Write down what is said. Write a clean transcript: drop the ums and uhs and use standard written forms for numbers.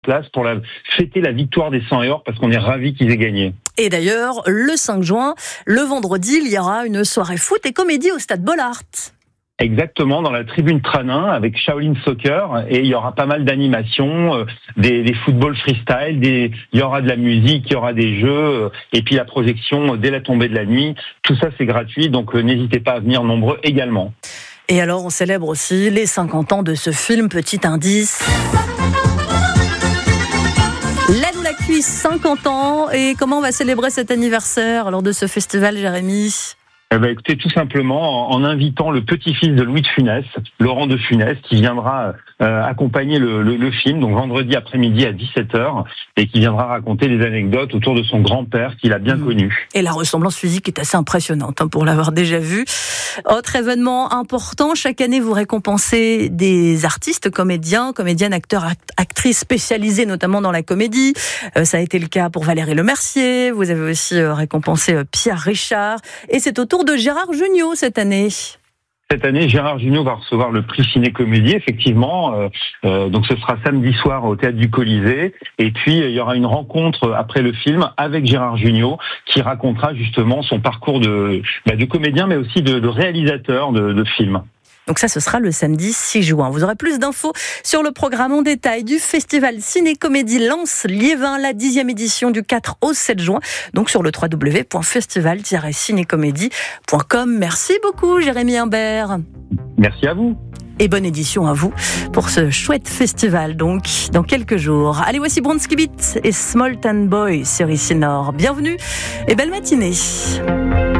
place pour fêter la victoire des 100 et or parce qu'on est ravis qu'ils aient gagné. Et d'ailleurs, le 5 juin, le vendredi, il y aura une soirée foot et comédie au Stade Bollaert. Exactement, dans la tribune Tranin avec Shaolin Soccer, et il y aura pas mal d'animations, des football freestyle, il y aura de la musique, il y aura des jeux, et puis la projection dès la tombée de la nuit. Tout ça c'est gratuit, donc n'hésitez pas à venir nombreux également. Et alors on célèbre aussi les 50 ans de ce film, petit indice. L'aide ou la cuisse, 50 ans. Et comment on va célébrer cet anniversaire lors de ce festival, Jérémy ? Écoutez, tout simplement en invitant le petit-fils de Louis de Funès, Laurent de Funès, qui viendra accompagner le film, donc vendredi après-midi à 17h, et qui viendra raconter des anecdotes autour de son grand-père qu'il a bien connu. Et la ressemblance physique est assez impressionnante pour l'avoir déjà vu. Autre événement important, chaque année vous récompensez des artistes, comédiens, comédiennes, acteurs, actrices spécialisés notamment dans la comédie. Ça a été le cas pour Valérie Lemercier, vous avez aussi récompensé Pierre Richard, et c'est au tour de Gérard Jugnot cette année. Cette année, Gérard Jugnot va recevoir le prix Ciné-Comédie, effectivement. Donc ce sera samedi soir au Théâtre du Colisée. Et puis, il y aura une rencontre après le film avec Gérard Jugnot qui racontera justement son parcours de comédien, mais aussi de réalisateur de films. Donc ça, ce sera le samedi 6 juin. Vous aurez plus d'infos sur le programme en détail du festival Ciné-Comédie Lens-Liévin, la 10e édition du 4 au 7 juin. Donc sur le www.festival-cinécomédie.com. Merci beaucoup, Jérémy Imbert. Merci à vous. Et bonne édition à vous pour ce chouette festival, donc, dans quelques jours. Allez, voici Bronski Beat et Small Town Boy sur ICI Nord. Bienvenue et belle matinée.